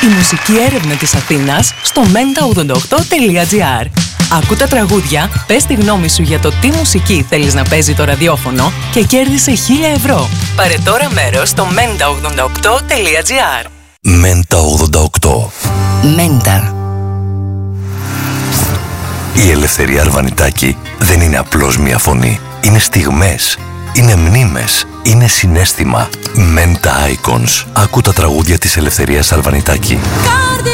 Η μουσική έρευνα της Αθήνας στο menta88.gr. Ακού τα τραγούδια, πες τη γνώμη σου για το τι μουσική θέλεις να παίζει το ραδιόφωνο και κέρδισε 1.000 ευρώ. Πάρε τώρα μέρος στο menta88.gr. Μέντα 88. Μέντα. Η Ελευθερία Αρβανιτάκη δεν είναι απλώς μια φωνή. Είναι στιγμές, είναι μνήμες, είναι συναίσθημα. Μέντα Icons. Ακού τα τραγούδια της Ελευθερίας Αρβανιτάκη.